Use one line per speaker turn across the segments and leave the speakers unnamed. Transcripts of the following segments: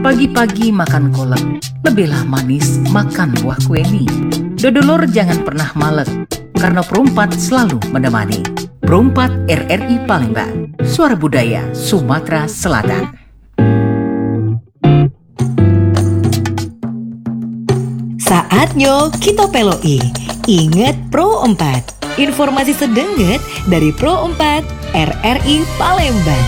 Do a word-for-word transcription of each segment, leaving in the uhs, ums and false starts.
Pagi-pagi makan kolak, lebihlah manis makan buah kueni. Dodolor jangan pernah malek, karena perumpat selalu menemani. Perumpat R R I Palembang, suara budaya Sumatera Selatan.
Saatnya kita peloi. Ingat Pro empat. Informasi sedenget dari Pro empat R R I Palembang.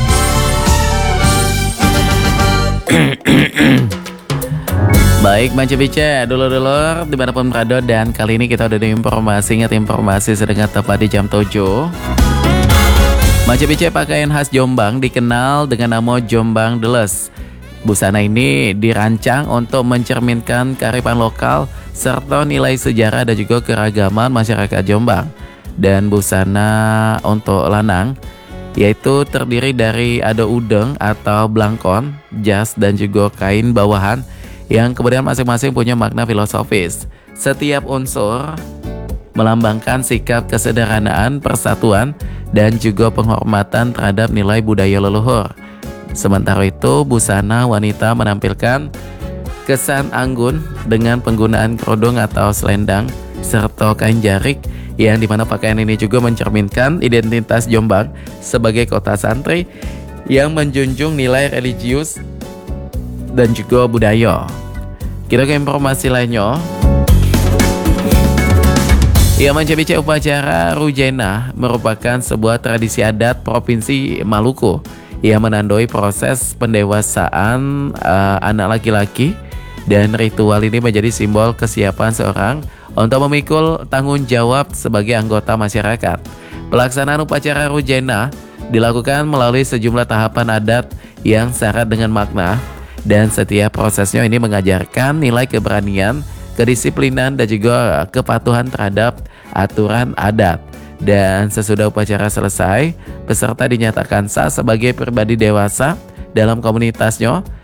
Baik, Manca Bica, dulur-dulur dimanapun berada, dan kali ini kita udah ada informasi. Ingat informasi sedengat tepat di jam tujuh. Manca Bica, pakaian khas Jombang dikenal dengan nama Jombang Deles. Busana ini dirancang untuk mencerminkan kearifan lokal serta nilai sejarah dan juga keragaman masyarakat Jombang. Dan busana untuk lanang yaitu terdiri dari ada udeng atau blangkon, jas, dan juga kain bawahan yang kemudian masing-masing punya makna filosofis. Setiap unsur melambangkan sikap kesederhanaan, persatuan, dan juga penghormatan terhadap nilai budaya leluhur. Sementara itu, busana wanita menampilkan kesan anggun dengan penggunaan kerudung atau selendang serta kain jarik, yang dimana pakaian ini juga mencerminkan identitas Jombang sebagai kota santri yang menjunjung nilai religius dan juga budaya. Kita ke informasi lainnya. Ya, Manca Bica, upacara Rujena merupakan sebuah tradisi adat Provinsi Maluku yang menandai proses pendewasaan uh, anak laki-laki, dan ritual ini menjadi simbol kesiapan seorang untuk memikul tanggung jawab sebagai anggota masyarakat. Pelaksanaan upacara Rujena dilakukan melalui sejumlah tahapan adat yang syarat dengan makna, dan setiap prosesnya ini mengajarkan nilai keberanian, kedisiplinan, dan juga kepatuhan terhadap aturan adat. Dan sesudah upacara selesai, peserta dinyatakan sah sebagai pribadi dewasa dalam komunitasnya